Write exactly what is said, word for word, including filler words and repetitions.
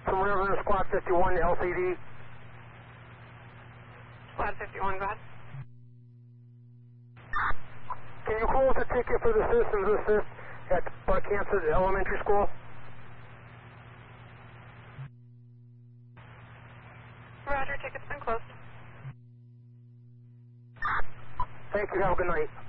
From River Squad fifty-one to L C D. Squad fifty-one, go ahead. Can you close the ticket for the citizens assist at Buckhanson Elementary School? Roger, ticket's been closed. Thank you, have a good night.